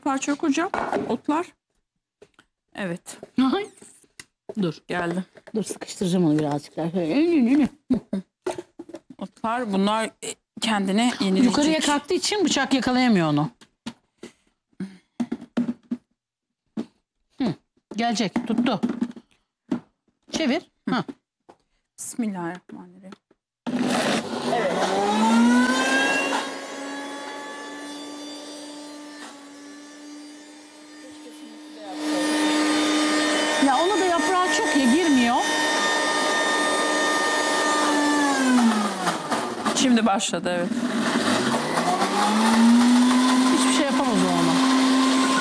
parça yok hocam. Otlar. Evet. Ay. Dur. Geldi. Dur sıkıştıracağım onu birazcık daha. Otlar bunlar kendine yenilecek. Yukarıya kalktığı için bıçak yakalayamıyor onu. Gelecek. Tuttu. Çevir. Hı. Bismillahirrahmanirrahim. Ya ona da yaprağı çok iyi girmiyor. Şimdi başladı evet.